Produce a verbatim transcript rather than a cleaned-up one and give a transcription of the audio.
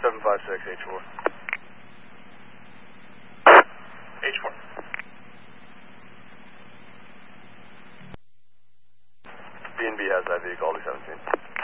seven five six, H four. H four. B and B has that vehicle, seventeen.